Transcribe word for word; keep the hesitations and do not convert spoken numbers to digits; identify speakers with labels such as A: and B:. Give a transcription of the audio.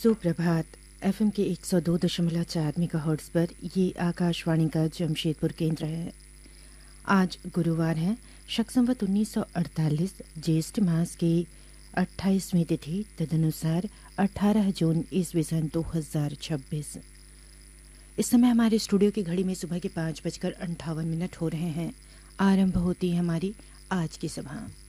A: सुप्रभात। एफएम के एक सौ दो दशमलव चार मेगाहर्ट्ज़ पर ये आकाशवाणी का जमशेदपुर केंद्र है। आज गुरुवार है, शक संवत उन्नीस सौ अड़तालीस, ज्येष्ठ मास की अट्ठाईसवीं तिथि, तदनुसार अठारह जून ईस्वी सन दो हज़ार छब्बीस। इस समय हमारे स्टूडियो की घड़ी में सुबह के पाँच बजकर अंठावन मिनट हो रहे हैं। आरंभ होती है हमारी आज की सभा।